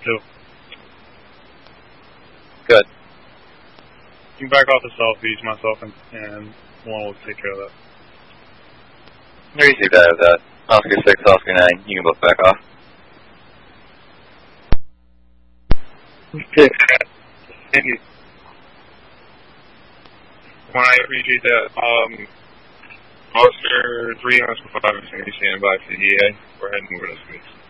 Two. Good. You can back off the selfies, myself and one will take care of that. I received that of that. Oscar 6, Oscar 9, you can both back off. Okay. Thank you. Well, I appreciate that. Oscar 3, Oscar 5, and stand by for the EA. We're heading over to space.